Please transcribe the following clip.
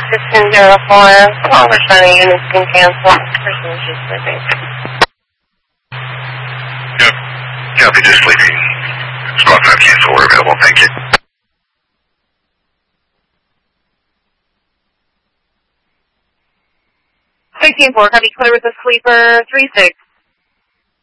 1504, all responding units can cancel. Person is just sleeping. Yep. Copy, just sleeping. Squad 5 cancel, we're available, thank you. Copy, clear with the sleeper 36.